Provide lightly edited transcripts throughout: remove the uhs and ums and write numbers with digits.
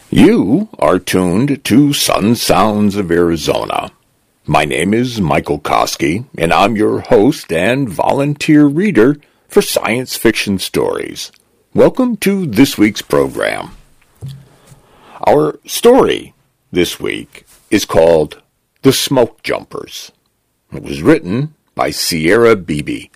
You are tuned to Sun Sounds of Arizona. My name is Michael Koski, and I'm your host and volunteer reader for science fiction stories. Welcome to this week's program. Our story this week is called The Smoke Jumpers. It was written by Sierra Beebe.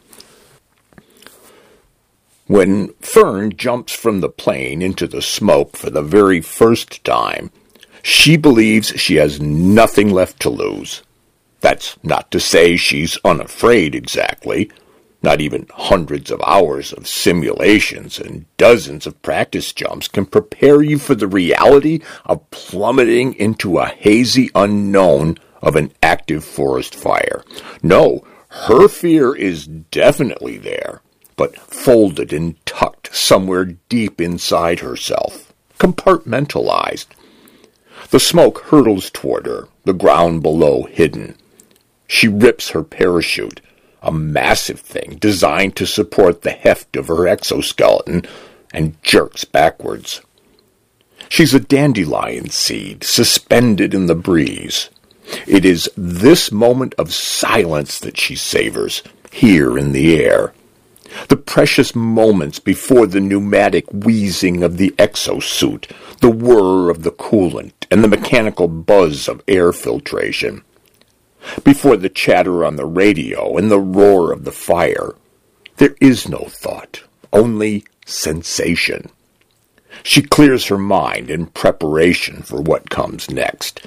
When Fern jumps from the plane into the smoke for the very first time, she believes she has nothing left to lose. That's not to say she's unafraid exactly. Not even hundreds of hours of simulations and dozens of practice jumps can prepare you for the reality of plummeting into a hazy unknown of an active forest fire. No, her fear is definitely there, but folded and tucked somewhere deep inside herself, compartmentalized. The smoke hurtles toward her, the ground below hidden. She rips her parachute, a massive thing designed to support the heft of her exoskeleton, and jerks backwards. She's a dandelion seed suspended in the breeze. It is this moment of silence that she savors, here in the air. The precious moments before the pneumatic wheezing of the exosuit, the whir of the coolant, and the mechanical buzz of air filtration. Before the chatter on the radio and the roar of the fire, there is no thought, only sensation. She clears her mind in preparation for what comes next.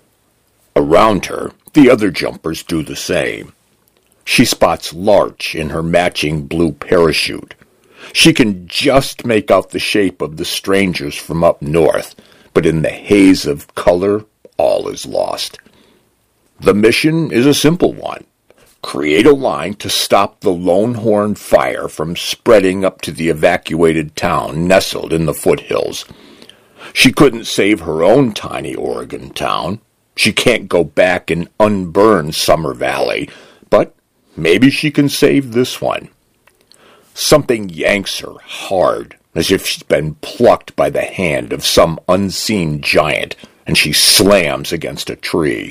Around her, the other jumpers do the same. She spots Larch in her matching blue parachute. She can just make out the shape of the strangers from up north, but in the haze of color, all is lost. The mission is a simple one. Create a line to stop the Lone Horn fire from spreading up to the evacuated town nestled in the foothills. She couldn't save her own tiny Oregon town. She can't go back and unburn Summer Valley, but maybe she can save this one. Something yanks her hard, as if she's been plucked by the hand of some unseen giant, and she slams against a tree.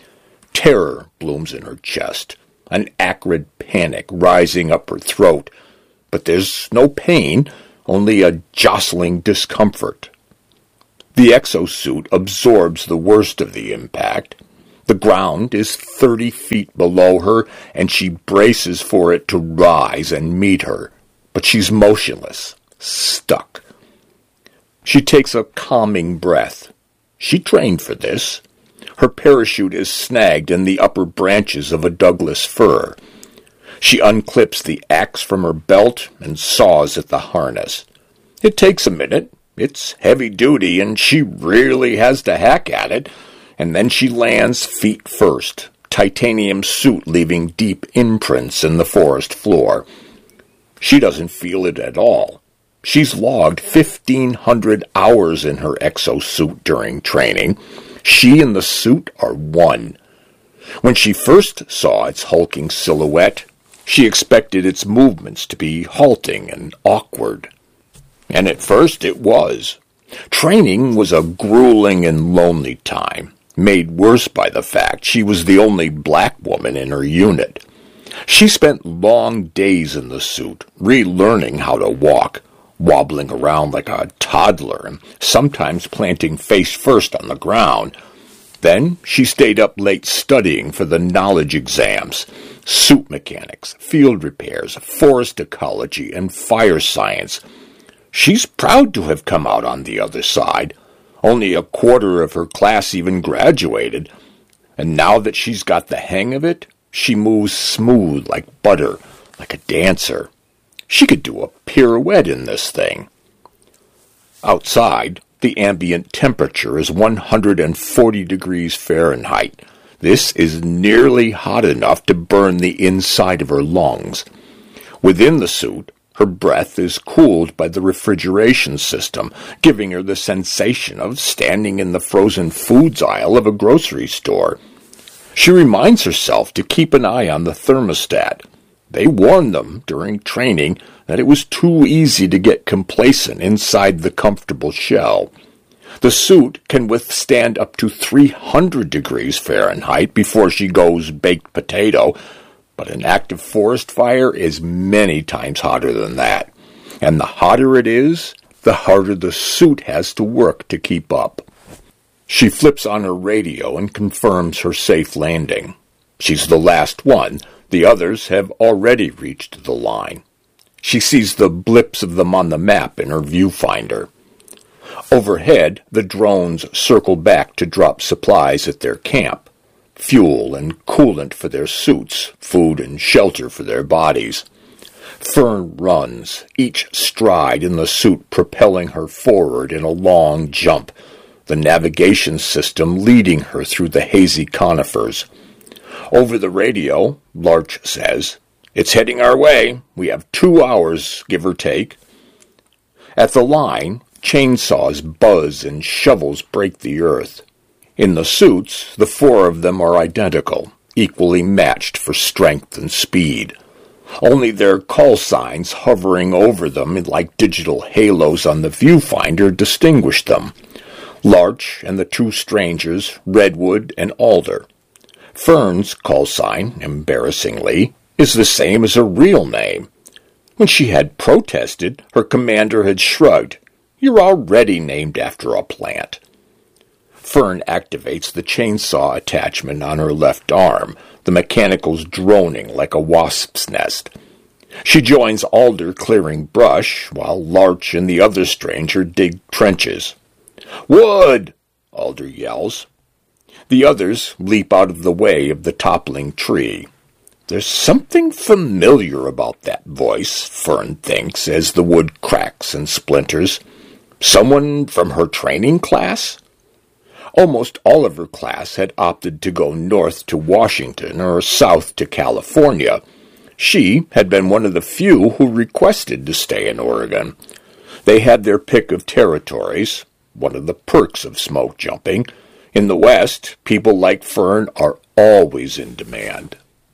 Terror blooms in her chest, an acrid panic rising up her throat, but there's no pain, only a jostling discomfort. The exosuit absorbs the worst of the impact. The ground is 30 feet below her, and she braces for it to rise and meet her. But she's motionless, stuck. She takes a calming breath. She trained for this. Her parachute is snagged in the upper branches of a Douglas fir. She unclips the axe from her belt and saws at the harness. It takes a minute. It's heavy duty, and she really has to hack at it. And then she lands feet first, titanium suit leaving deep imprints in the forest floor. She doesn't feel it at all. She's logged 1,500 hours in her exosuit during training. She and the suit are one. When she first saw its hulking silhouette, she expected its movements to be halting and awkward. And at first it was. Training was a grueling and lonely time, made worse by the fact she was the only black woman in her unit. She spent long days in the suit, relearning how to walk, wobbling around like a toddler and sometimes planting face first on the ground. Then she stayed up late studying for the knowledge exams, suit mechanics, field repairs, forest ecology, and fire science. She's proud to have come out on the other side. Only a quarter of her class even graduated, and now that she's got the hang of it, she moves smooth like butter, like a dancer. She could do a pirouette in this thing. Outside, the ambient temperature is 140 degrees Fahrenheit. This is nearly hot enough to burn the inside of her lungs. Within the suit, her breath is cooled by the refrigeration system, giving her the sensation of standing in the frozen foods aisle of a grocery store. She reminds herself to keep an eye on the thermostat. They warned them during training that it was too easy to get complacent inside the comfortable shell. The suit can withstand up to 300 degrees Fahrenheit before she goes baked potato, but an active forest fire is many times hotter than that. And the hotter it is, the harder the suit has to work to keep up. She flips on her radio and confirms her safe landing. She's the last one. The others have already reached the line. She sees the blips of them on the map in her viewfinder. Overhead, the drones circle back to drop supplies at their camp. Fuel and coolant for their suits, food and shelter for their bodies. Fern runs, each stride in the suit propelling her forward in a long jump, the navigation system leading her through the hazy conifers. Over the radio, Larch says, "It's heading our way. We have 2 hours, give or take." At the line, chainsaws buzz and shovels break the earth. In the suits, the 4 of them are identical, equally matched for strength and speed. Only their call signs hovering over them like digital halos on the viewfinder distinguish them. Larch and the 2 strangers, Redwood and Alder. Fern's call sign, embarrassingly, is the same as her real name. When she had protested, her commander had shrugged. "You're already named after a plant." Fern activates the chainsaw attachment on her left arm, the mechanicals droning like a wasp's nest. She joins Alder clearing brush, while Larch and the other stranger dig trenches. "Wood!" Alder yells. The others leap out of the way of the toppling tree. There's something familiar about that voice, Fern thinks, as the wood cracks and splinters. Someone from her training class? Almost all of her class had opted to go north to Washington or south to California. She had been one of the few who requested to stay in Oregon. They had their pick of territories, one of the perks of smoke jumping. In the West, people like Fern are always in demand.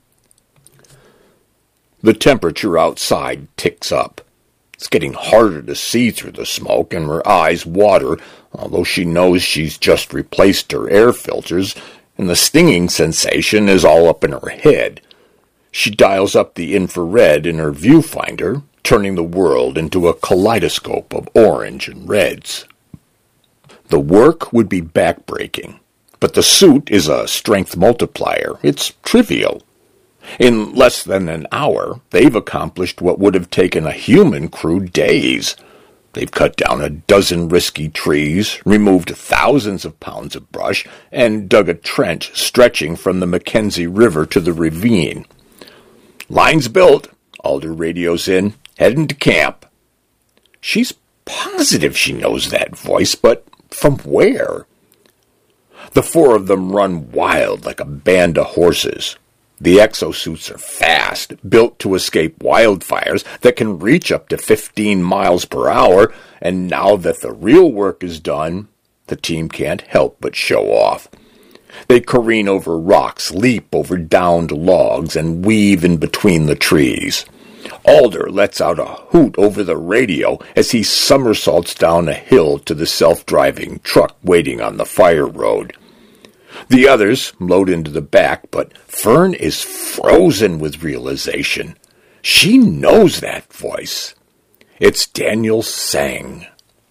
The temperature outside ticks up. It's getting harder to see through the smoke, and her eyes water, although she knows she's just replaced her air filters, and the stinging sensation is all up in her head. She dials up the infrared in her viewfinder, turning the world into a kaleidoscope of orange and reds. The work would be backbreaking, but the suit is a strength multiplier. It's trivial. In less than an hour, they've accomplished what would have taken a human crew days. They've cut down a dozen risky trees, removed thousands of pounds of brush, and dug a trench stretching from the Mackenzie River to the ravine. "Line's built," Alder radios in. "Heading to camp." She's positive she knows that voice, but from where? The 4 of them run wild like a band of horses. The exosuits are fast, built to escape wildfires that can reach up to 15 miles per hour, and now that the real work is done, the team can't help but show off. They careen over rocks, leap over downed logs, and weave in between the trees. Alder lets out a hoot over the radio as he somersaults down a hill to the self-driving truck waiting on the fire road. The others load into the back, but Fern is frozen with realization. She knows that voice. It's Daniel Tsang.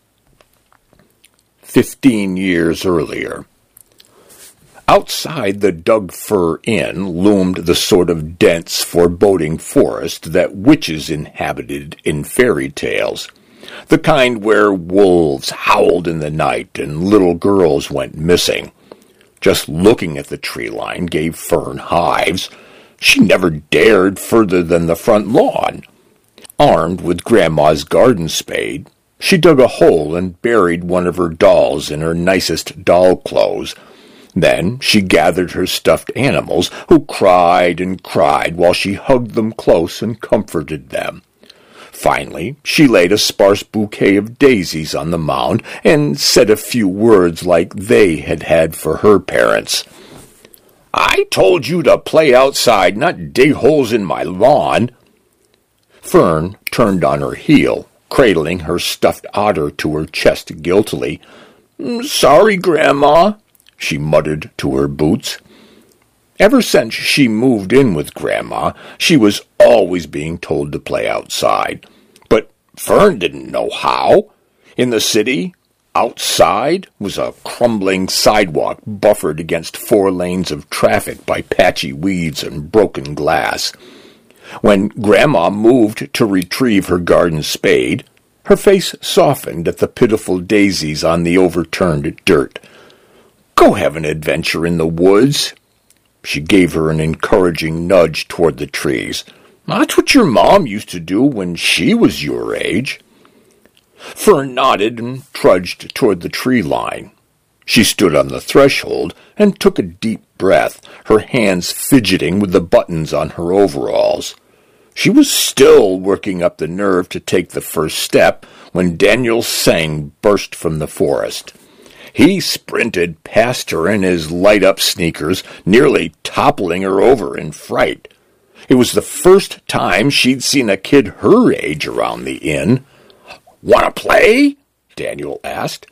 15 years earlier. Outside the Doug Fir Inn loomed the sort of dense, foreboding forest that witches inhabited in fairy tales. The kind where wolves howled in the night and little girls went missing. Just looking at the tree line gave Fern hives. She never dared further than the front lawn. Armed with Grandma's garden spade, she dug a hole and buried one of her dolls in her nicest doll clothes. Then she gathered her stuffed animals, who cried and cried while she hugged them close and comforted them. Finally, she laid a sparse bouquet of daisies on the mound and said a few words like they had had for her parents. "I told you to play outside, not dig holes in my lawn." Fern turned on her heel, cradling her stuffed otter to her chest guiltily. Sorry, Grandma, she muttered to her boots. Ever since she moved in with Grandma, she was always being told to play outside. But Fern didn't know how. In the city, outside was a crumbling sidewalk buffered against 4 lanes of traffic by patchy weeds and broken glass. When Grandma moved to retrieve her garden spade, her face softened at the pitiful daisies on the overturned dirt. Go have an adventure in the woods. She gave her an encouraging nudge toward the trees. That's what your mom used to do when she was your age. Fern nodded and trudged toward the tree line. She stood on the threshold and took a deep breath, her hands fidgeting with the buttons on her overalls. She was still working up the nerve to take the first step when Daniel Tseng burst from the forest. He sprinted past her in his light-up sneakers, nearly toppling her over in fright. It was the first time she'd seen a kid her age around the inn. "Want to play?" Daniel asked.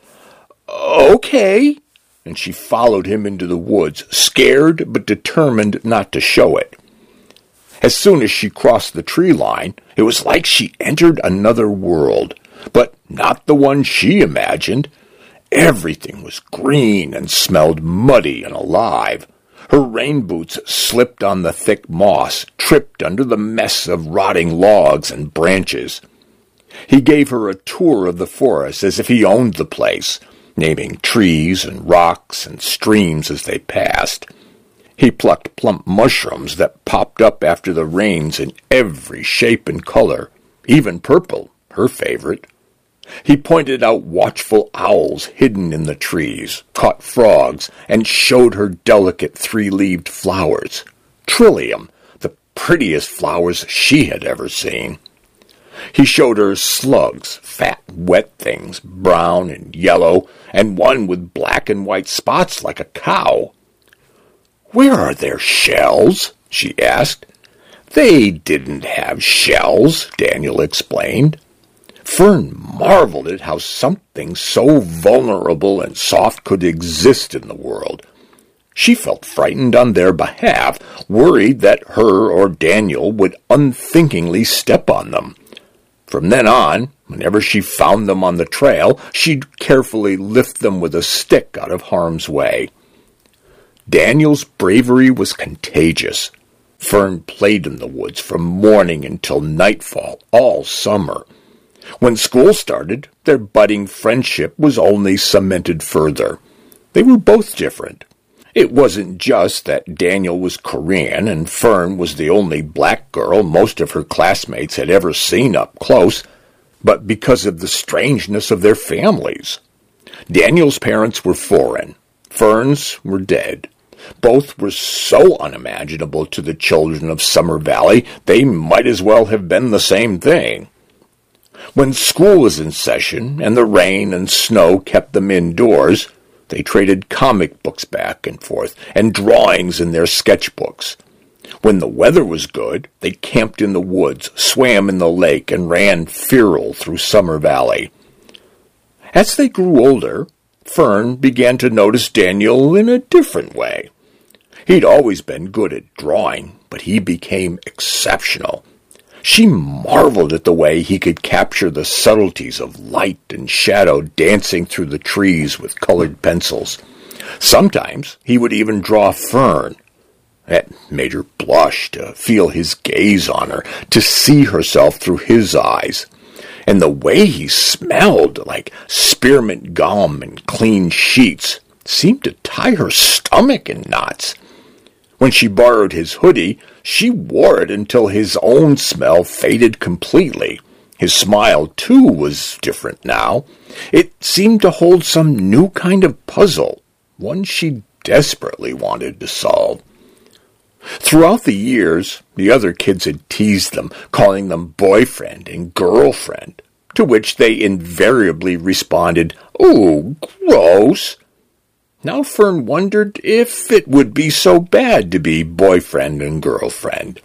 "Okay." And she followed him into the woods, scared but determined not to show it. As soon as she crossed the tree line, it was like she entered another world, but not the one she imagined. Everything was green and smelled muddy and alive. Her rain boots slipped on the thick moss, tripped under the mess of rotting logs and branches. He gave her a tour of the forest as if he owned the place, naming trees and rocks and streams as they passed. He plucked plump mushrooms that popped up after the rains in every shape and color, even purple, her favorite. He pointed out watchful owls hidden in the trees, caught frogs, and showed her delicate 3-leaved flowers. Trillium, the prettiest flowers she had ever seen. He showed her slugs, fat, wet things, brown and yellow, and one with black and white spots like a cow. "Where are their shells?" she asked. "They didn't have shells," Daniel explained. Fern marveled at how something so vulnerable and soft could exist in the world. She felt frightened on their behalf, worried that her or Daniel would unthinkingly step on them. From then on, whenever she found them on the trail, she'd carefully lift them with a stick out of harm's way. Daniel's bravery was contagious. Fern played in the woods from morning until nightfall all summer. When school started, their budding friendship was only cemented further. They were both different. It wasn't just that Daniel was Korean and Fern was the only black girl most of her classmates had ever seen up close, but because of the strangeness of their families. Daniel's parents were foreign. Fern's were dead. Both were so unimaginable to the children of Summer Valley, they might as well have been the same thing. When school was in session and the rain and snow kept them indoors, they traded comic books back and forth and drawings in their sketchbooks. When the weather was good, they camped in the woods, swam in the lake, and ran feral through Summer Valley. As they grew older, Fern began to notice Daniel in a different way. He'd always been good at drawing, but he became exceptional. She marveled at the way he could capture the subtleties of light and shadow dancing through the trees with colored pencils. Sometimes he would even draw Fern. It made her blush to feel his gaze on her, to see herself through his eyes. And the way he smelled, like spearmint gum and clean sheets, seemed to tie her stomach in knots. When she borrowed his hoodie, she wore it until his own smell faded completely. His smile, too, was different now. It seemed to hold some new kind of puzzle, one she desperately wanted to solve. Throughout the years, the other kids had teased them, calling them boyfriend and girlfriend, to which they invariably responded, "Ooh, gross." Now Fern wondered if it would be so bad to be boyfriend and girlfriend.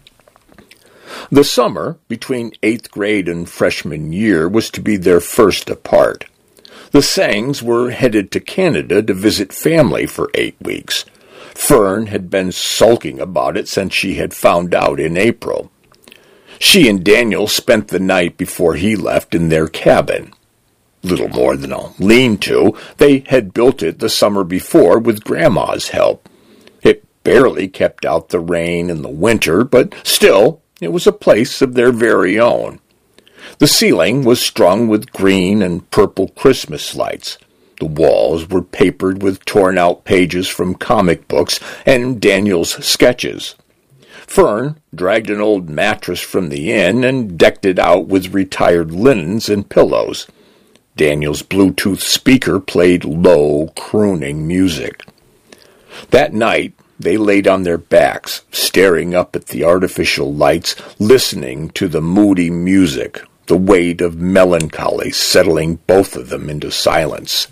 The summer between 8th grade and freshman year was to be their first apart. The Sangs were headed to Canada to visit family for 8 weeks. Fern had been sulking about it since she had found out in April. She and Daniel spent the night before he left in their cabin. Little more than a lean-to, they had built it the summer before with Grandma's help. It barely kept out the rain and the winter, but still, it was a place of their very own. The ceiling was strung with green and purple Christmas lights. The walls were papered with torn-out pages from comic books and Daniel's sketches. Fern dragged an old mattress from the inn and decked it out with retired linens and pillows. Daniel's Bluetooth speaker played low, crooning music. That night, they laid on their backs, staring up at the artificial lights, listening to the moody music, the weight of melancholy settling both of them into silence.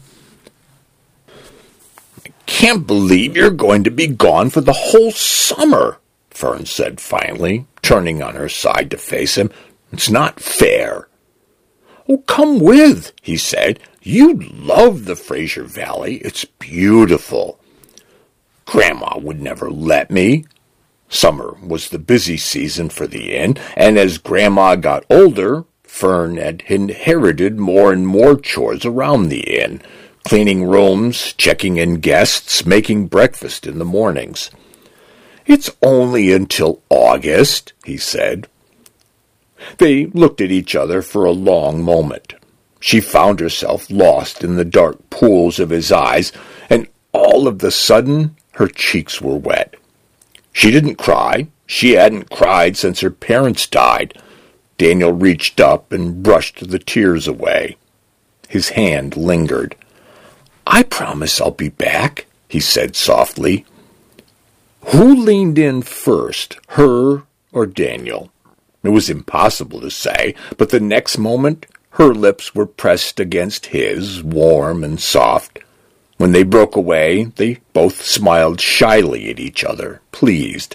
"I can't believe you're going to be gone for the whole summer," Fern said finally, turning on her side to face him. "It's not fair." "Oh, come with," he said. "You love the Fraser Valley. It's beautiful." "Grandma would never let me." Summer was the busy season for the inn, and as Grandma got older, Fern had inherited more and more chores around the inn, cleaning rooms, checking in guests, making breakfast in the mornings. "It's only until August," he said. They looked at each other for a long moment. She found herself lost in the dark pools of his eyes, and all of the sudden her cheeks were wet. She didn't cry. She hadn't cried since her parents died. Daniel reached up and brushed the tears away. His hand lingered. "I promise I'll be back," he said softly. Who leaned in first, her or Daniel? It was impossible to say, but the next moment her lips were pressed against his, warm and soft. When they broke away, they both smiled shyly at each other, pleased.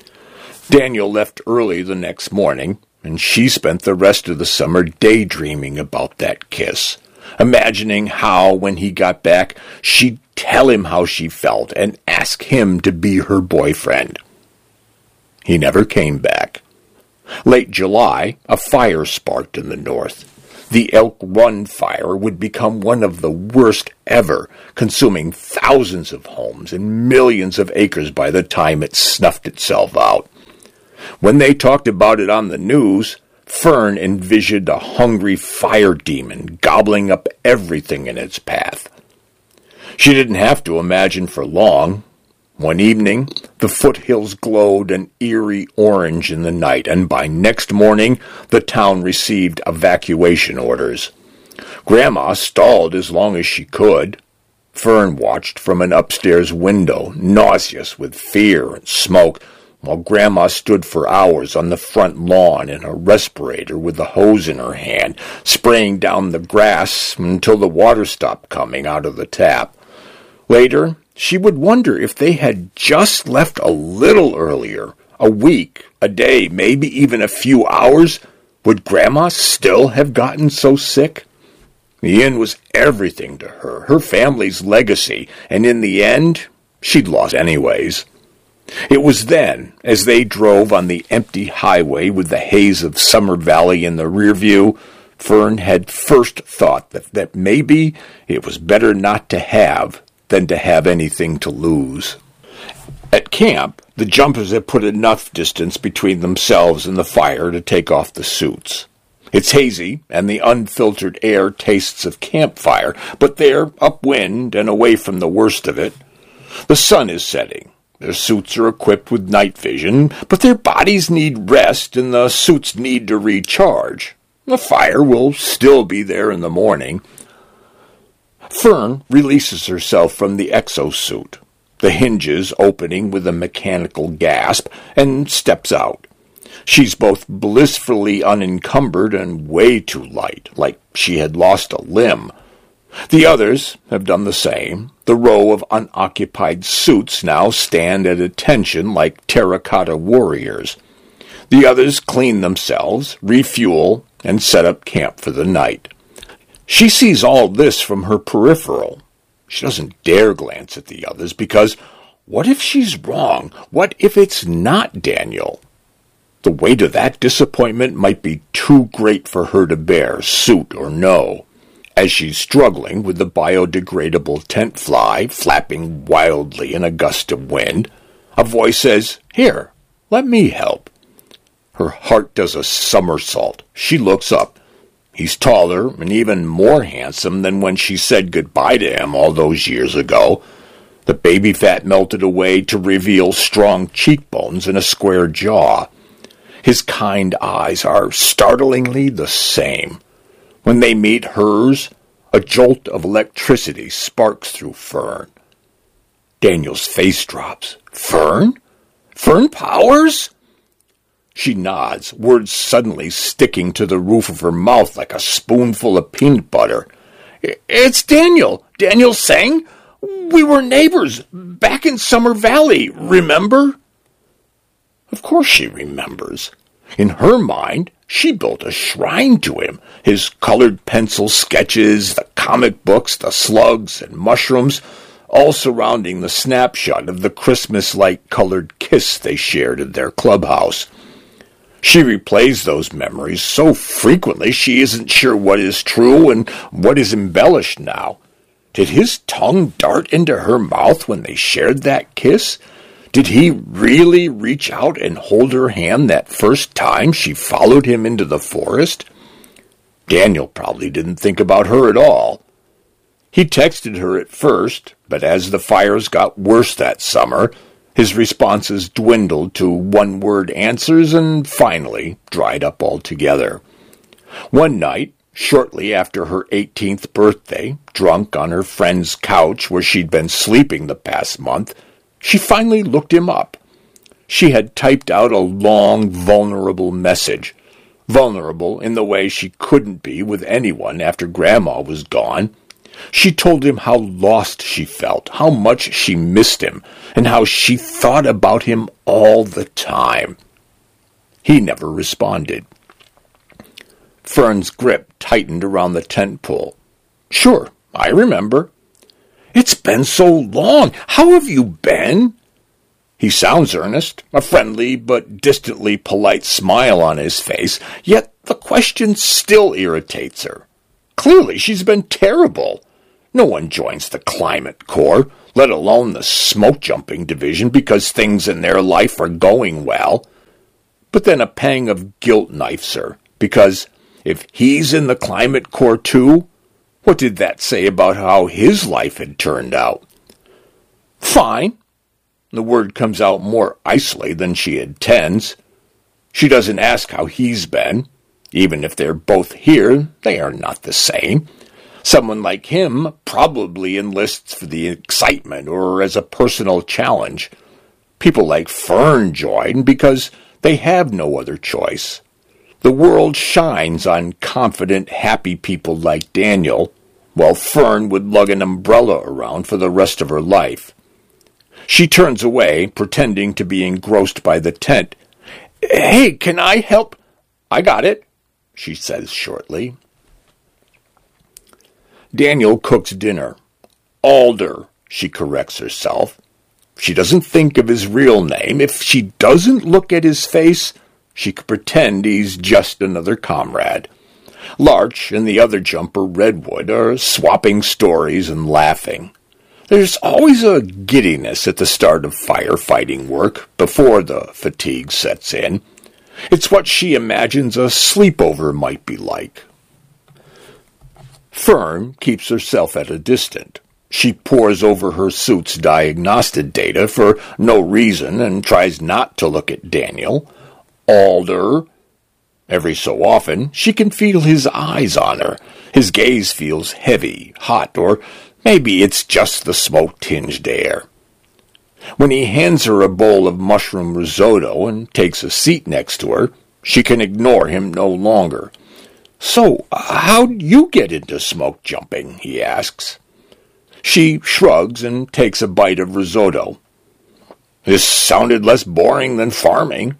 Daniel left early the next morning, and she spent the rest of the summer daydreaming about that kiss, imagining how, when he got back, she'd tell him how she felt and ask him to be her boyfriend. He never came back. Late July, a fire sparked in the north. The Elk Run fire would become one of the worst ever, consuming thousands of homes and millions of acres by the time it snuffed itself out. When they talked about it on the news, Fern envisioned a hungry fire demon gobbling up everything in its path. She didn't have to imagine for long. One evening, the foothills glowed an eerie orange in the night, and by next morning, the town received evacuation orders. Grandma stalled as long as she could. Fern watched from an upstairs window, nauseous with fear and smoke, while Grandma stood for hours on the front lawn in a respirator with a hose in her hand, spraying down the grass until the water stopped coming out of the tap. Later, she would wonder if they had just left a little earlier, a week, a day, maybe even a few hours. Would Grandma still have gotten so sick? The inn was everything to her, her family's legacy, and in the end, she'd lost anyways. It was then, as they drove on the empty highway with the haze of Summer Valley in the rear view, Fern had first thought that maybe it was better not to have than to have anything to lose. At camp, the jumpers had put enough distance between themselves and the fire to take off the suits. It's hazy, and the unfiltered air tastes of campfire, but they're upwind and away from the worst of it. The sun is setting. Their suits are equipped with night vision, but their bodies need rest and the suits need to recharge. The fire will still be there in the morning. Fern releases herself from the exosuit, the hinges opening with a mechanical gasp, and steps out. She's both blissfully unencumbered and way too light, like she had lost a limb. The others have done the same. The row of unoccupied suits now stand at attention like terracotta warriors. The others clean themselves, refuel, and set up camp for the night. She sees all this from her peripheral. She doesn't dare glance at the others because what if she's wrong? What if it's not Daniel? The weight of that disappointment might be too great for her to bear, suit or no. As she's struggling with the biodegradable tent fly flapping wildly in a gust of wind, a voice says, "Here, let me help." Her heart does a somersault. She looks up. He's taller and even more handsome than when she said goodbye to him all those years ago. The baby fat melted away to reveal strong cheekbones and a square jaw. His kind eyes are startlingly the same. When they meet hers, a jolt of electricity sparks through Fern. Daniel's face drops. "Fern? Fern Powers?" She nods, words suddenly sticking to the roof of her mouth like a spoonful of peanut butter. "It's Daniel. Daniel Tseng. We were neighbors back in Summer Valley, remember?" Of course she remembers. In her mind, she built a shrine to him. His colored pencil sketches, the comic books, the slugs and mushrooms, all surrounding the snapshot of the Christmas-like colored kiss they shared in their clubhouse. She replays those memories so frequently she isn't sure what is true and what is embellished now. Did his tongue dart into her mouth when they shared that kiss? Did he really reach out and hold her hand that first time she followed him into the forest? Daniel probably didn't think about her at all. He texted her at first, but as the fires got worse that summer, his responses dwindled to one-word answers and finally dried up altogether. One night, shortly after her 18th birthday, drunk on her friend's couch where she'd been sleeping the past month, she finally looked him up. She had typed out a long, vulnerable message. Vulnerable in the way she couldn't be with anyone after Grandma was gone. She told him how lost she felt, how much she missed him, and how she thought about him all the time. He never responded. Fern's grip tightened around the tent pole. "Sure, I remember." "It's been so long. How have you been?" He sounds earnest, a friendly but distantly polite smile on his face, yet the question still irritates her. Clearly she's been terrible. No one joins the Climate Corps, let alone the smoke-jumping division, because things in their life are going well. But then a pang of guilt knifes her, because if he's in the Climate Corps too, what did that say about how his life had turned out? "Fine." The word comes out more icily than she intends. She doesn't ask how he's been. Even if they're both here, they are not the same. Someone like him probably enlists for the excitement or as a personal challenge. People like Fern join because they have no other choice. The world shines on confident, happy people like Daniel, while Fern would lug an umbrella around for the rest of her life. She turns away, pretending to be engrossed by the tent. "Hey, can I help?" "I got it," she says shortly. Daniel cooks dinner. Alder, she corrects herself. She doesn't think of his real name. If she doesn't look at his face, she could pretend he's just another comrade. Larch and the other jumper, Redwood, are swapping stories and laughing. There's always a giddiness at the start of firefighting work, before the fatigue sets in. It's what she imagines a sleepover might be like. Fern keeps herself at a distance. She pores over her suit's diagnostic data for no reason and tries not to look at Daniel. Alder. Every so often, she can feel his eyes on her. His gaze feels heavy, hot, or maybe it's just the smoke-tinged air. When he hands her a bowl of mushroom risotto and takes a seat next to her, she can ignore him no longer. "So, how'd you get into smoke jumping?" he asks. She shrugs and takes a bite of risotto. "This sounded less boring than farming."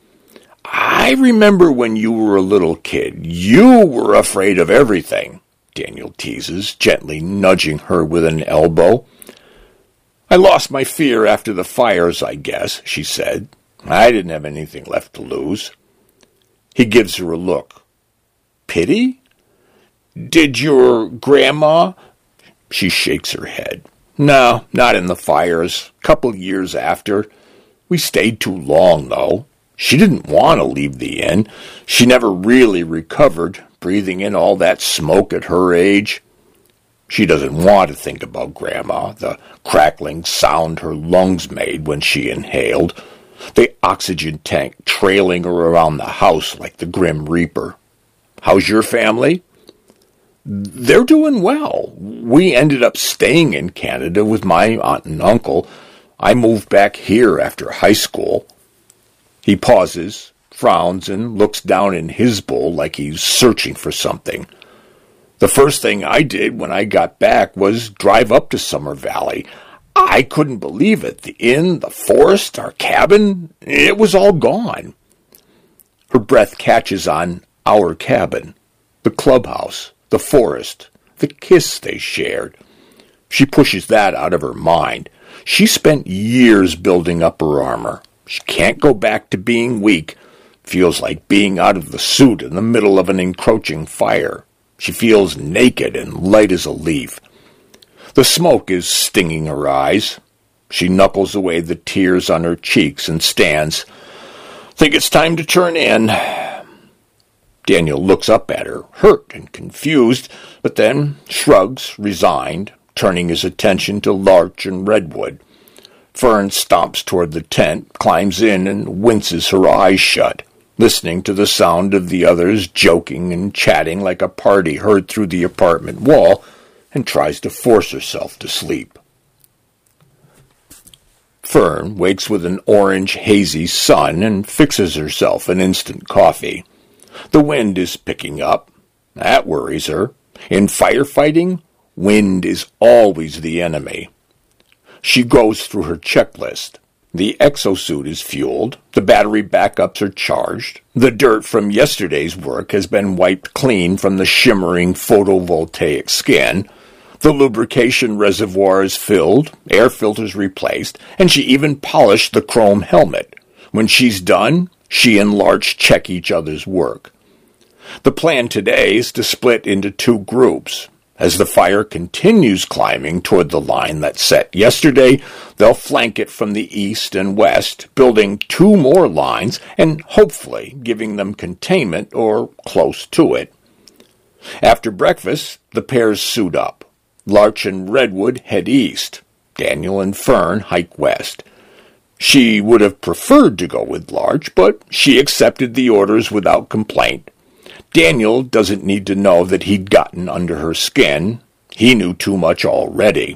"I remember when you were a little kid. You were afraid of everything." Daniel teases, gently nudging her with an elbow. I lost my fear after the fires, I guess, she said. I didn't have anything left to lose. He gives her a look. Pity? Did your grandma? She shakes her head. No, not in the fires. Couple years after. We stayed too long, though. She didn't want to leave the inn. She never really recovered, breathing in all that smoke at her age. She doesn't want to think about Grandma, the crackling sound her lungs made when she inhaled, the oxygen tank trailing her around the house like the Grim Reaper. How's your family? They're doing well. We ended up staying in Canada with my aunt and uncle. I moved back here after high school. He pauses, frowns, and looks down in his bowl like he's searching for something. The first thing I did when I got back was drive up to Summer Valley. I couldn't believe it. The inn, the forest, our cabin, it was all gone. Her breath catches on our cabin, the clubhouse, the forest, the kiss they shared. She pushes that out of her mind. She spent years building up her armor. She can't go back to being weak. Feels like being out of the suit in the middle of an encroaching fire. She feels naked and light as a leaf. The smoke is stinging her eyes. She knuckles away the tears on her cheeks and stands. Think it's time to turn in. Daniel looks up at her, hurt and confused, but then shrugs, resigned, turning his attention to larch and redwood. Fern stomps toward the tent, climbs in, and winces her eyes shut, listening to the sound of the others joking and chatting like a party heard through the apartment wall, and tries to force herself to sleep. Fern wakes with an orange, hazy sun and fixes herself an instant coffee. The wind is picking up. That worries her. In firefighting, wind is always the enemy. She goes through her checklist. The exosuit is fueled, the battery backups are charged, the dirt from yesterday's work has been wiped clean from the shimmering photovoltaic skin, the lubrication reservoir is filled, air filters replaced, and she even polished the chrome helmet. When she's done, she and Larch check each other's work. The plan today is to split into two groups. As the fire continues climbing toward the line that set yesterday, they'll flank it from the east and west, building two more lines and hopefully giving them containment or close to it. After breakfast, the pairs suit up. Larch and Redwood head east. Daniel and Fern hike west. She would have preferred to go with Larch, but she accepted the orders without complaint. Daniel doesn't need to know that he'd gotten under her skin. He knew too much already.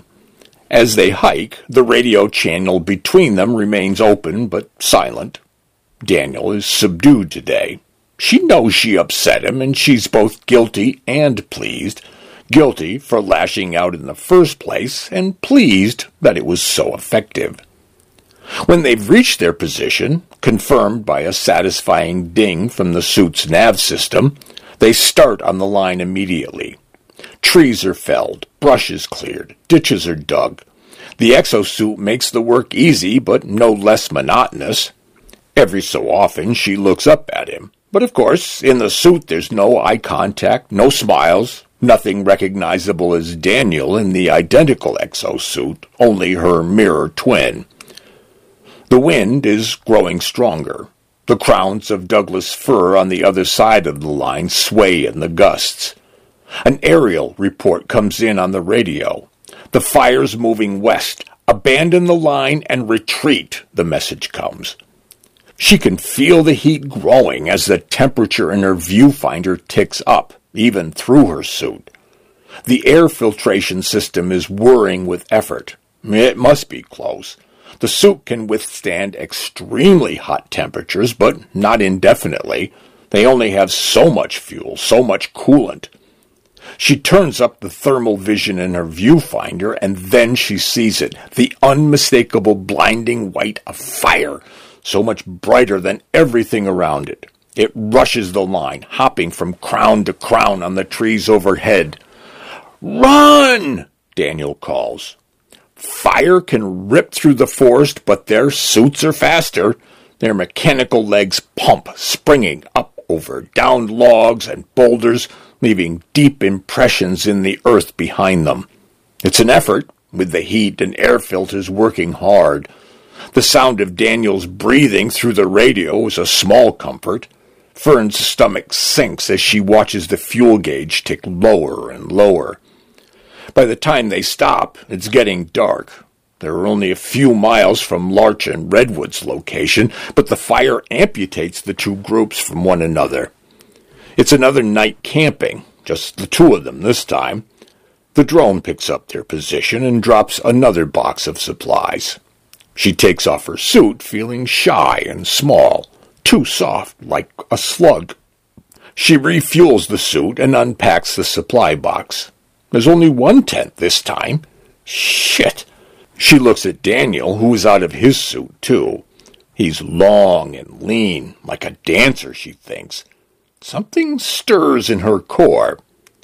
As they hike, the radio channel between them remains open but silent. Daniel is subdued today. She knows she upset him, and she's both guilty and pleased. Guilty for lashing out in the first place, and pleased that it was so effective. When they've reached their position, confirmed by a satisfying ding from the suit's nav system, they start on the line immediately. Trees are felled, brushes cleared, ditches are dug. The exosuit makes the work easy, but no less monotonous. Every so often she looks up at him. But of course, in the suit there's no eye contact, no smiles, nothing recognizable as Daniel in the identical exosuit, only her mirror twin. The wind is growing stronger. The crowns of Douglas fir on the other side of the line sway in the gusts. An aerial report comes in on the radio. The fire's moving west. Abandon the line and retreat, the message comes. She can feel the heat growing as the temperature in her viewfinder ticks up, even through her suit. The air filtration system is whirring with effort. It must be close. The suit can withstand extremely hot temperatures, but not indefinitely. They only have so much fuel, so much coolant. She turns up the thermal vision in her viewfinder, and then she sees it, the unmistakable blinding white of fire, so much brighter than everything around it. It rushes the line, hopping from crown to crown on the trees overhead. "Run!" Daniel calls. Fire can rip through the forest, but their suits are faster. Their mechanical legs pump, springing up over downed logs and boulders, leaving deep impressions in the earth behind them. It's an effort, with the heat and air filters working hard. The sound of Daniel's breathing through the radio is a small comfort. Fern's stomach sinks as she watches the fuel gauge tick lower and lower. By the time they stop, it's getting dark. They're only a few miles from Larch and Redwood's location, but the fire amputates the two groups from one another. It's another night camping, just the two of them this time. The drone picks up their position and drops another box of supplies. She takes off her suit, feeling shy and small, too soft, like a slug. She refuels the suit and unpacks the supply box. There's only one tent this time. Shit! She looks at Daniel, who is out of his suit, too. He's long and lean, like a dancer, she thinks. Something stirs in her core.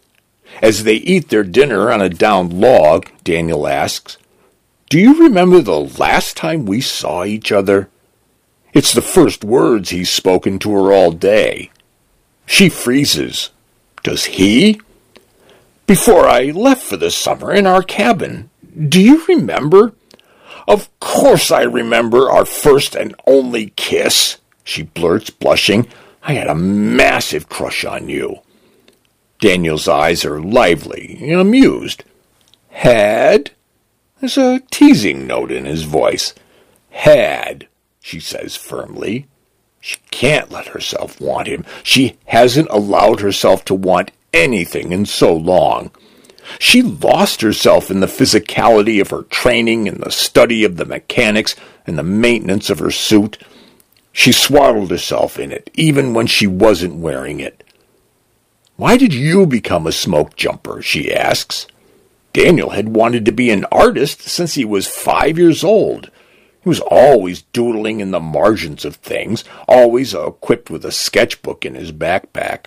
As they eat their dinner on a downed log, Daniel asks, "Do you remember the last time we saw each other?" It's the first words he's spoken to her all day. She freezes. Does he? "Before I left for the summer in our cabin. Do you remember?" "Of course I remember our first and only kiss," she blurts, blushing. "I had a massive crush on you." Daniel's eyes are lively, amused. "Had?" There's a teasing note in his voice. "Had," she says firmly. She can't let herself want him. She hasn't allowed herself to want anything in so long. She lost herself in the physicality of her training and the study of the mechanics and the maintenance of her suit. She swaddled herself in it, even when she wasn't wearing it. "Why did you become a smoke jumper?" she asks. Daniel had wanted to be an artist since he was 5 years old. He was always doodling in the margins of things, always equipped with a sketchbook in his backpack.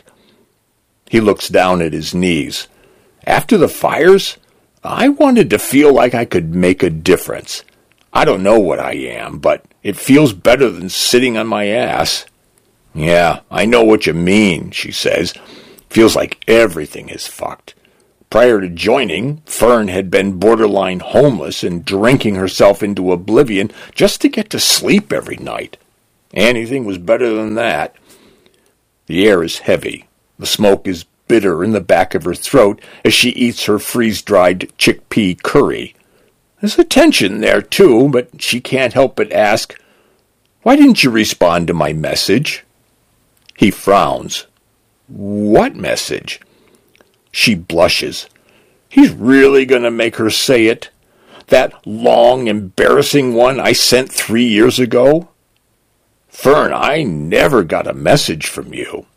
He looks down at his knees. "After the fires, I wanted to feel like I could make a difference. I don't know what I am, but it feels better than sitting on my ass." "Yeah, I know what you mean," she says. "Feels like everything is fucked." Prior to joining, Fern had been borderline homeless and drinking herself into oblivion just to get to sleep every night. Anything was better than that. The air is heavy. The smoke is bitter in the back of her throat as she eats her freeze-dried chickpea curry. There's a tension there, too, but she can't help but ask, "Why didn't you respond to my message?" He frowns. "What message?" She blushes. He's really going to make her say it? That long, embarrassing one I sent 3 years ago? "Fern, I never got a message from you."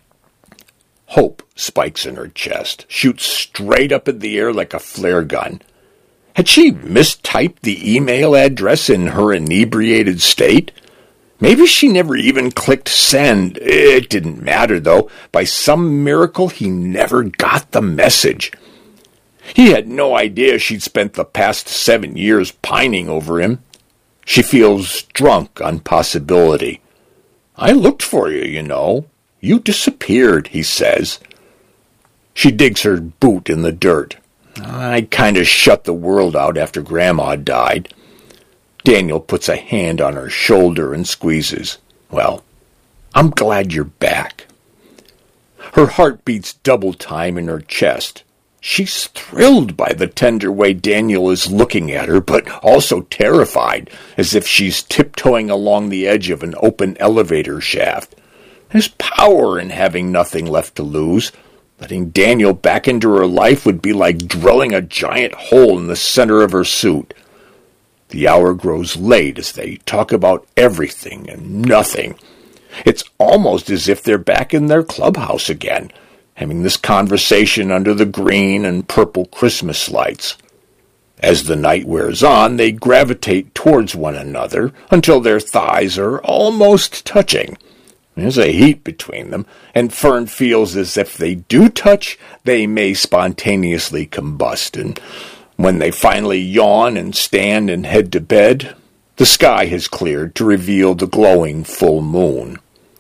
Hope spikes in her chest, shoots straight up in the air like a flare gun. Had she mistyped the email address in her inebriated state? Maybe she never even clicked send. It didn't matter, though. By some miracle, he never got the message. He had no idea she'd spent the past 7 years pining over him. She feels drunk on possibility. "I looked for you, you know. You disappeared," he says. She digs her boot in the dirt. "I kind of shut the world out after Grandma died." Daniel puts a hand on her shoulder and squeezes. "Well, I'm glad you're back." Her heart beats double time in her chest. She's thrilled by the tender way Daniel is looking at her, but also terrified, as if she's tiptoeing along the edge of an open elevator shaft. There's power in having nothing left to lose. Letting Daniel back into her life would be like drilling a giant hole in the center of her suit. The hour grows late as they talk about everything and nothing. It's almost as if they're back in their clubhouse again, having this conversation under the green and purple Christmas lights. As the night wears on, they gravitate towards one another until their thighs are almost touching. There's a heat between them, and Fern feels as if they do touch, they may spontaneously combust, and when they finally yawn and stand and head to bed, the sky has cleared to reveal the glowing full moon.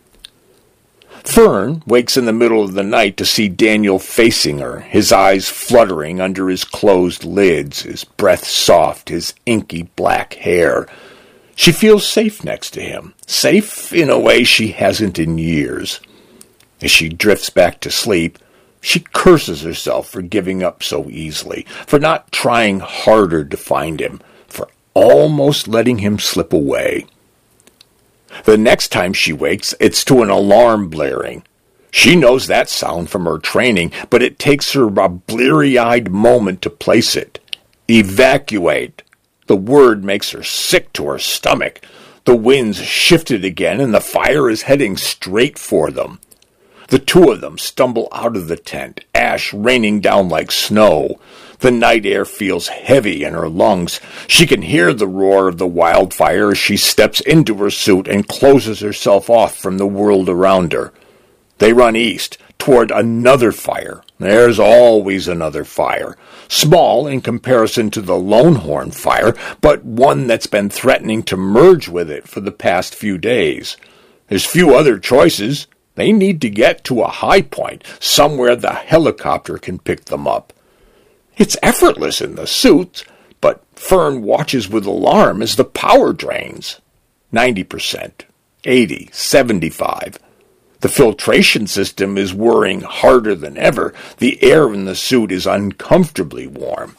Fern wakes in the middle of the night to see Daniel facing her, his eyes fluttering under his closed lids, his breath soft, his inky black hair. She feels safe next to him, safe in a way she hasn't in years. As she drifts back to sleep, she curses herself for giving up so easily, for not trying harder to find him, for almost letting him slip away. The next time she wakes, it's to an alarm blaring. She knows that sound from her training, but it takes her a bleary-eyed moment to place it. Evacuate. The word makes her sick to her stomach. The wind's shifted again, and the fire is heading straight for them. The two of them stumble out of the tent, ash raining down like snow. The night air feels heavy in her lungs. She can hear the roar of the wildfire as she steps into her suit and closes herself off from the world around her. They run east, toward another fire. There's always another fire. Small in comparison to the Longhorn fire, but one that's been threatening to merge with it for the past few days. There's few other choices. They need to get to a high point, somewhere the helicopter can pick them up. It's effortless in the suits, but Fern watches with alarm as the power drains. 90%, 80, 75. The filtration system is whirring harder than ever. The air in the suit is uncomfortably warm.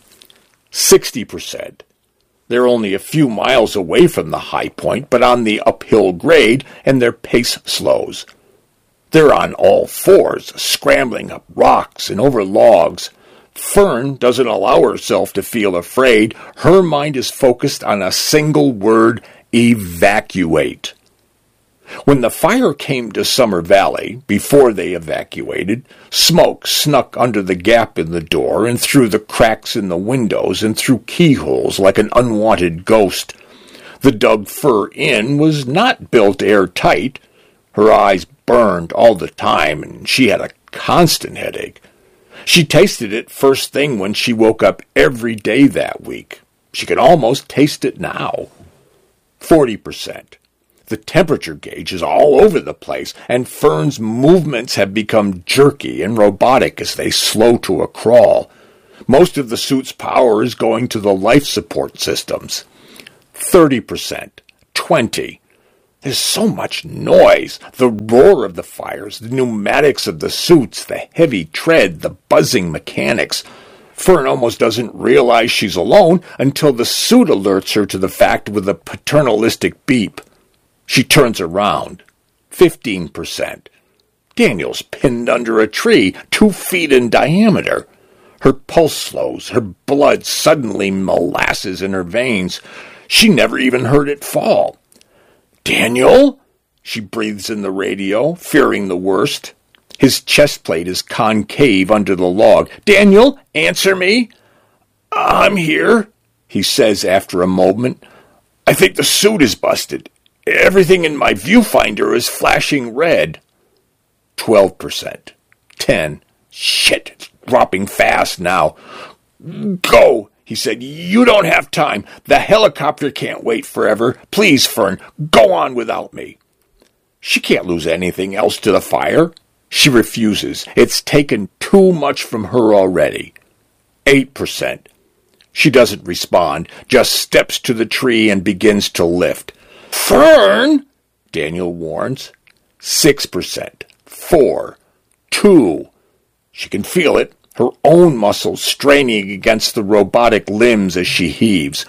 60%. They're only a few miles away from the high point, but on the uphill grade, and their pace slows. They're on all fours, scrambling up rocks and over logs. Fern doesn't allow herself to feel afraid. Her mind is focused on a single word: evacuate. When the fire came to Summer Valley, before they evacuated, smoke snuck under the gap in the door and through the cracks in the windows and through keyholes like an unwanted ghost. The Doug Fir Inn was not built airtight. Her eyes burned all the time, and she had a constant headache. She tasted it first thing when she woke up every day that week. She could almost taste it now. 40%. The temperature gauge is all over the place, and Fern's movements have become jerky and robotic as they slow to a crawl. Most of the suit's power is going to the life support systems. 30%. 20%. There's so much noise, the roar of the fires, the pneumatics of the suits, the heavy tread, the buzzing mechanics. Fern almost doesn't realize she's alone until the suit alerts her to the fact with a paternalistic beep. She turns around. 15%. Daniel's pinned under a tree, 2 feet in diameter. Her pulse slows, her blood suddenly molasses in her veins. She never even heard it fall. "Daniel?" She breathes in the radio, fearing the worst. His chest plate is concave under the log. "Daniel, answer me." "I'm here," he says after a moment. "I think the suit is busted. Everything in my viewfinder is flashing red." 12%. 10. Shit, it's dropping fast now. "Go," he said. "You don't have time. The helicopter can't wait forever. Please, Fern, go on without me." She can't lose anything else to the fire. She refuses. It's taken too much from her already. 8%. She doesn't respond, just steps to the tree and begins to lift. "Fern!" Daniel warns. 6%. 4. 2. She can feel it, her own muscles straining against the robotic limbs as she heaves.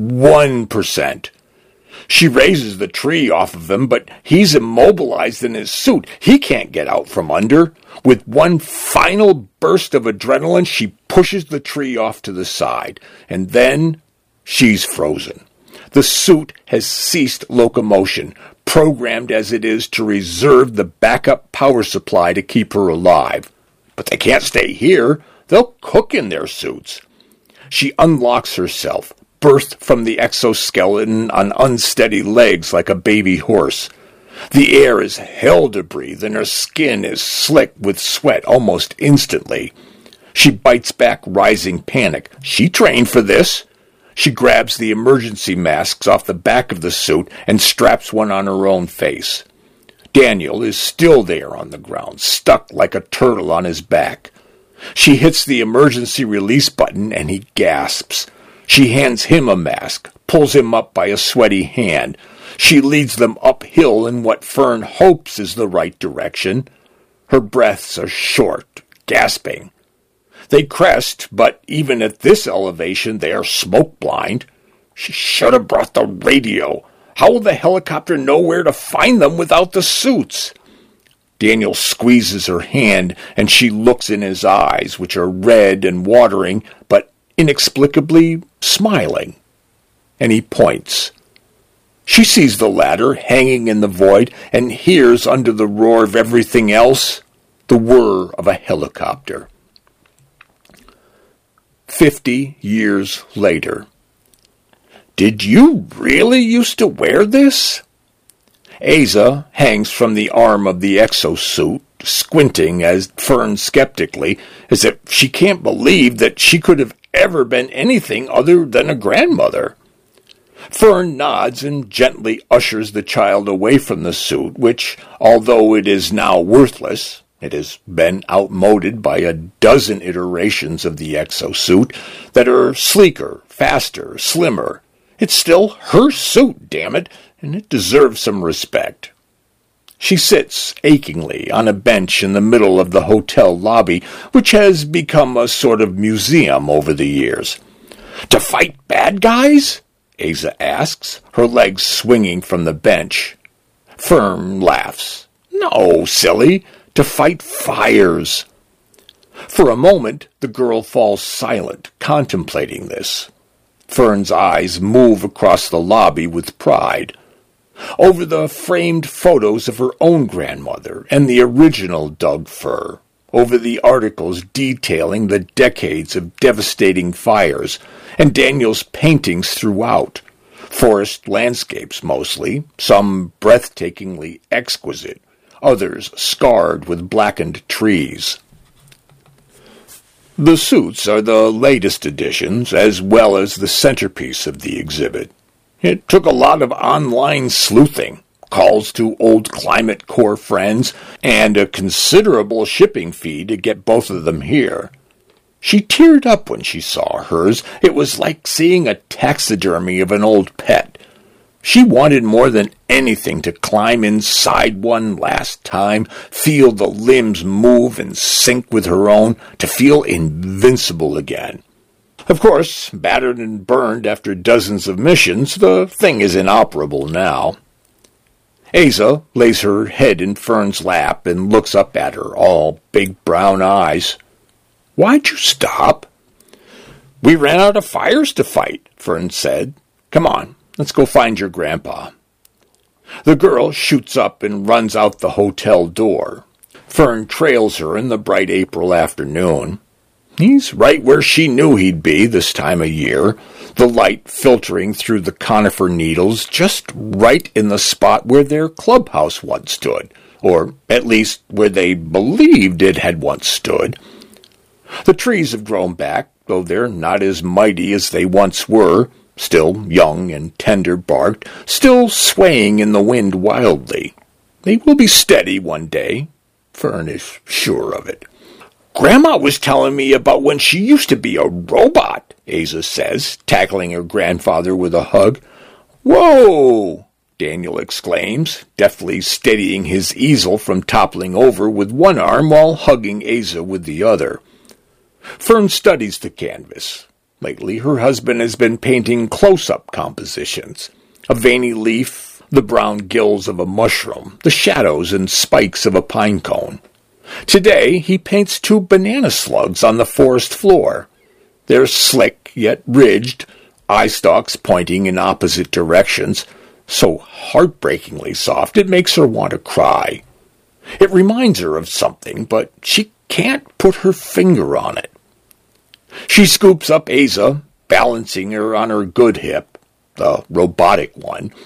1%. She raises the tree off of him, but he's immobilized in his suit. He can't get out from under. With one final burst of adrenaline, she pushes the tree off to the side, and then she's frozen. The suit has ceased locomotion, programmed as it is to reserve the backup power supply to keep her alive. But they can't stay here. They'll cook in their suits. She unlocks herself, birthed from the exoskeleton on unsteady legs like a baby horse. The air is hell to breathe, and her skin is slick with sweat almost instantly. She bites back rising panic. She trained for this. She grabs the emergency masks off the back of the suit and straps one on her own face. Daniel is still there on the ground, stuck like a turtle on his back. She hits the emergency release button and he gasps. She hands him a mask, pulls him up by a sweaty hand. She leads them uphill in what Fern hopes is the right direction. Her breaths are short, gasping. They crest, but even at this elevation they are smoke blind. She should have brought the radio. How will the helicopter know where to find them without the suits? Daniel squeezes her hand, and she looks in his eyes, which are red and watering, but inexplicably smiling. And he points. She sees the ladder hanging in the void and hears, under the roar of everything else, the whir of a helicopter. 50 years later. Did you really used to wear this? Asa hangs from the arm of the exosuit, squinting as Fern skeptically, as if she can't believe that she could have ever been anything other than a grandmother. Fern nods and gently ushers the child away from the suit, which, although it is now worthless, it has been outmoded by a dozen iterations of the exosuit that are sleeker, faster, slimmer. It's still her suit, damn it, and it deserves some respect. She sits achingly on a bench in the middle of the hotel lobby, which has become a sort of museum over the years. To fight bad guys? Asa asks, her legs swinging from the bench. Fern laughs. No, silly, to fight fires. For a moment, the girl falls silent, contemplating this. Fern's eyes move across the lobby with pride. Over the framed photos of her own grandmother and the original Doug Fir. Over the articles detailing the decades of devastating fires, and Daniel's paintings throughout. Forest landscapes mostly, some breathtakingly exquisite, others scarred with blackened trees. The suits are the latest additions, as well as the centerpiece of the exhibit. It took a lot of online sleuthing, calls to old Climate Corps friends, and a considerable shipping fee to get both of them here. She teared up when she saw hers. It was like seeing a taxidermy of an old pet. She wanted more than anything to climb inside one last time, feel the limbs move and sync with her own, to feel invincible again. Of course, battered and burned after dozens of missions, the thing is inoperable now. Asa lays her head in Fern's lap and looks up at her, all big brown eyes. Why'd you stop? We ran out of fires to fight, Fern said. Come on, let's go find your grandpa. The girl shoots up and runs out the hotel door. Fern trails her in the bright April afternoon. He's right where she knew he'd be this time of year, the light filtering through the conifer needles just right in the spot where their clubhouse once stood, or at least where they believed it had once stood. The trees have grown back, though they're not as mighty as they once were, still young and tender-barked, still swaying in the wind wildly. They will be steady one day. Fern is sure of it. Grandma was telling me about when she used to be a robot, Asa says, tackling her grandfather with a hug. Whoa! Daniel exclaims, deftly steadying his easel from toppling over with one arm while hugging Asa with the other. Fern studies the canvas. Lately, her husband has been painting close-up compositions. A veiny leaf, the brown gills of a mushroom, the shadows and spikes of a pine cone. Today, he paints 2 banana slugs on the forest floor. They're slick, yet ridged, eye stalks pointing in opposite directions, so heartbreakingly soft it makes her want to cry. It reminds her of something, but she can't put her finger on it. She scoops up Asa, balancing her on her good hip, the robotic one.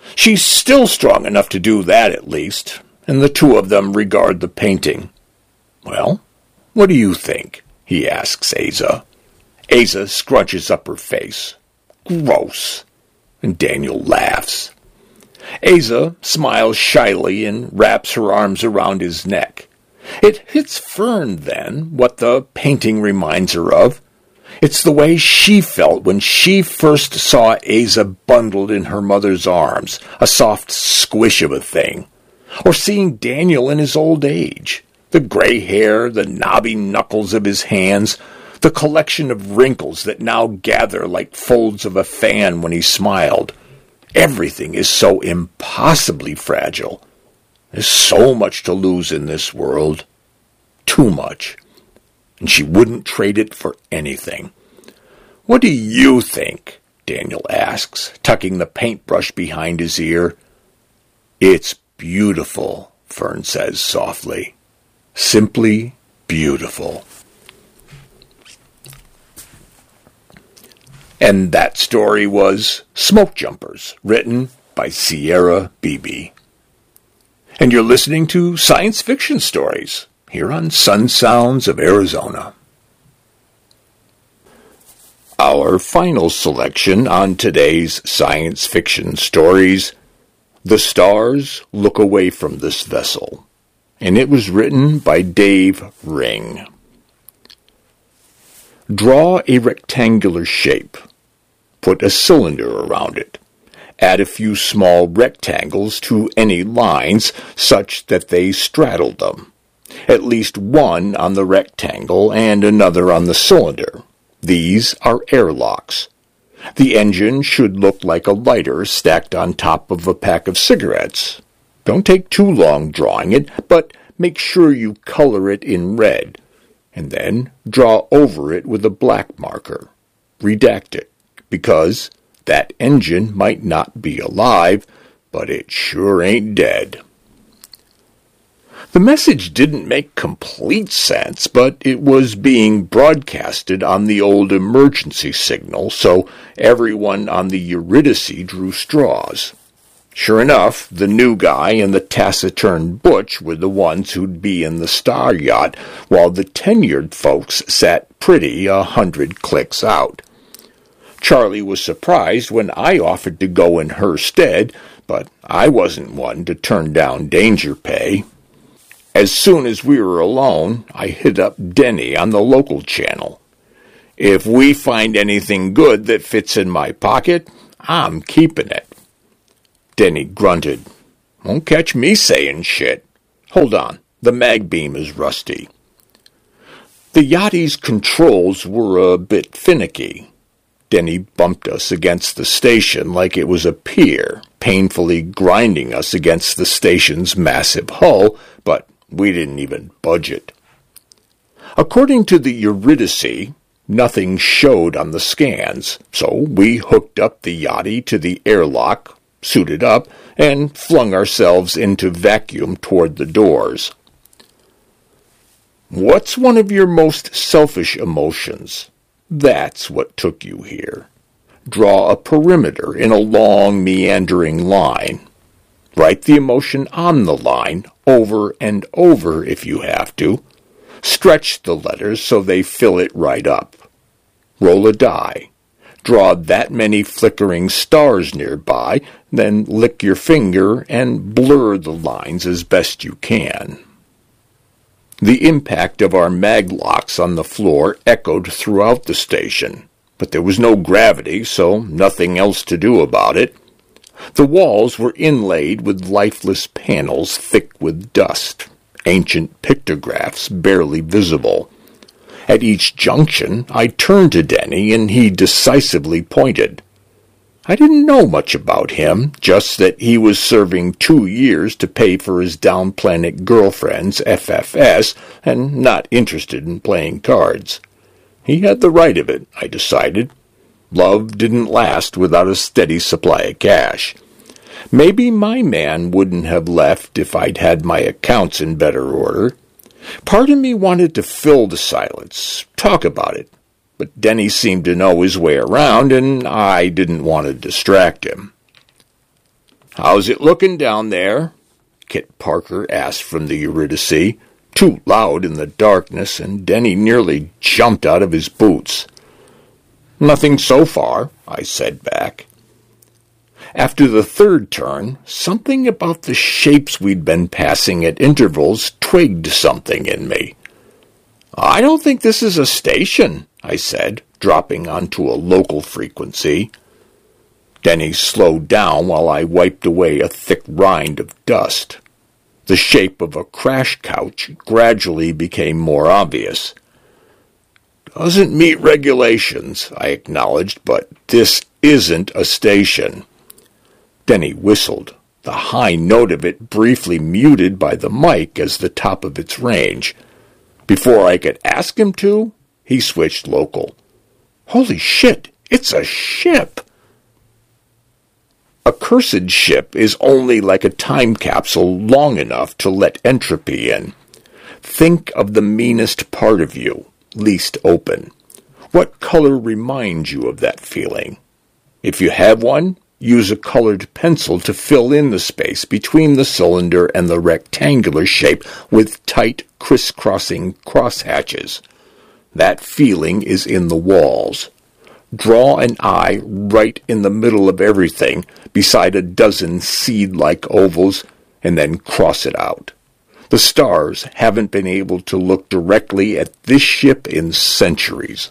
She's still strong enough to do that, at least, and the two of them regard the painting. Well, what do you think? He asks Asa. Asa scrunches up her face. Gross. And Daniel laughs. Asa smiles shyly and wraps her arms around his neck. It hits Fern, then, what the painting reminds her of. It's the way she felt when she first saw Asa bundled in her mother's arms, a soft squish of a thing. Or seeing Daniel in his old age. The gray hair, the knobby knuckles of his hands, the collection of wrinkles that now gather like folds of a fan when he smiled. Everything is so impossibly fragile. There's so much to lose in this world. Too much. And she wouldn't trade it for anything. What do you think? Daniel asks, tucking the paintbrush behind his ear. It's beautiful, Fern says softly. Simply beautiful. And that story was Smoke Jumpers, written by Sierra Beebe. And you're listening to Science Fiction Stories, here on Sun Sounds of Arizona. Our final selection on today's Science Fiction Stories, The Stars Look Away from This Vessel, and it was written by Dave Ring. Draw a rectangular shape. Put a cylinder around it. Add a few small rectangles to any lines such that they straddle them. At least one on the rectangle and another on the cylinder. These are airlocks. The engine should look like a lighter stacked on top of a pack of cigarettes. Don't take too long drawing it, but make sure you color it in red, and then draw over it with a black marker. Redact it, because that engine might not be alive, but it sure ain't dead. The message didn't make complete sense, but it was being broadcasted on the old emergency signal, so everyone on the Eurydice drew straws. Sure enough, the new guy and the taciturn Butch were the ones who'd be in the star yacht, while the tenured folks sat pretty 100 clicks out. Charlie was surprised when I offered to go in her stead, but I wasn't one to turn down danger pay. As soon as we were alone, I hit up Denny on the local channel. If we find anything good that fits in my pocket, I'm keeping it. Denny grunted. Won't catch me saying shit. Hold on, the mag beam is rusty. The Yachty's controls were a bit finicky. Denny bumped us against the station like it was a pier, painfully grinding us against the station's massive hull, but we didn't even budge it. According to the Eurydice, nothing showed on the scans, so we hooked up the Yachty to the airlock, suited up, and flung ourselves into vacuum toward the doors. What's one of your most selfish emotions? That's what took you here. Draw a perimeter in a long, meandering line. Write the emotion on the line, over and over if you have to. Stretch the letters so they fill it right up. Roll a die. Draw that many flickering stars nearby, then lick your finger and blur the lines as best you can. The impact of our maglocks on the floor echoed throughout the station, but there was no gravity, so nothing else to do about it. The walls were inlaid with lifeless panels thick with dust, ancient pictographs barely visible. At each junction, I turned to Denny, and he decisively pointed. I didn't know much about him, just that he was serving 2 years to pay for his down-planet girlfriend's FFS, and not interested in playing cards. He had the right of it, I decided. Love didn't last without a steady supply of cash. Maybe my man wouldn't have left if I'd had my accounts in better order. Part of me wanted to fill the silence, talk about it, but Denny seemed to know his way around, and I didn't want to distract him. "How's it looking down there?" Kit Parker asked from the Eurydice, too loud in the darkness, and Denny nearly jumped out of his boots. "Nothing so far," I said back. After the third turn, something about the shapes we'd been passing at intervals twigged something in me. "I don't think this is a station," I said, dropping onto a local frequency. Denny slowed down while I wiped away a thick rind of dust. The shape of a crash couch gradually became more obvious. "Doesn't meet regulations," I acknowledged, "but this isn't a station." Denny whistled, the high note of it briefly muted by the mic as the top of its range. Before I could ask him to, he switched local. "Holy shit, it's a ship!" A cursed ship is only like a time capsule long enough to let entropy in. Think of the meanest part of you, least open. What color reminds you of that feeling? If you have one, use a colored pencil to fill in the space between the cylinder and the rectangular shape with tight, crisscrossing crosshatches. That feeling is in the walls. Draw an eye right in the middle of everything, beside a dozen seed-like ovals, and then cross it out. The stars haven't been able to look directly at this ship in centuries.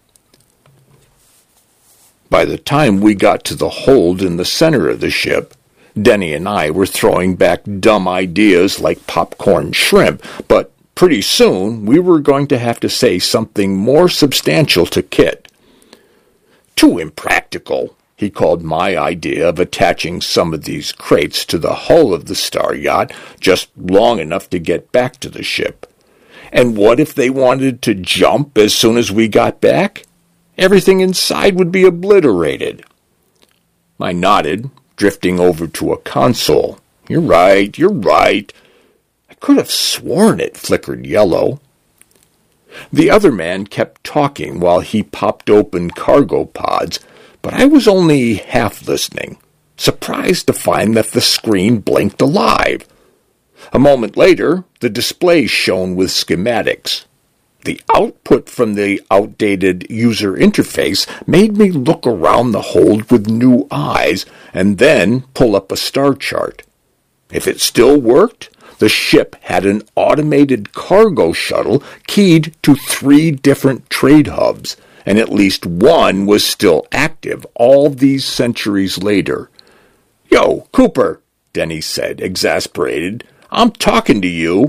By the time we got to the hold in the center of the ship, Denny and I were throwing back dumb ideas like popcorn shrimp, but pretty soon we were going to have to say something more substantial to Kit. "Too impractical," he called my idea of attaching some of these crates to the hull of the star yacht just long enough to get back to the ship. And what if they wanted to jump as soon as we got back? Everything inside would be obliterated. I nodded, drifting over to a console. You're right. I could have sworn it flickered yellow. The other man kept talking while he popped open cargo pods, but I was only half listening, surprised to find that the screen blinked alive. A moment later, the display shone with schematics. The output from the outdated user interface made me look around the hold with new eyes and then pull up a star chart. If it still worked, the ship had an automated cargo shuttle keyed to 3 different trade hubs, and at least one was still active all these centuries later. "Yo, Cooper," Denny said, exasperated, "I'm talking to you."